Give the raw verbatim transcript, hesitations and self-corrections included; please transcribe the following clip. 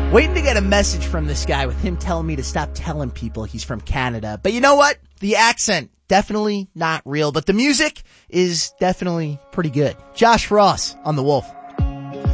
Waiting to get a message from this guy with him telling me to stop telling people he's from Canada. But you know what? The accent, definitely not real. But the music is definitely pretty good. Josh Ross on The Wolf.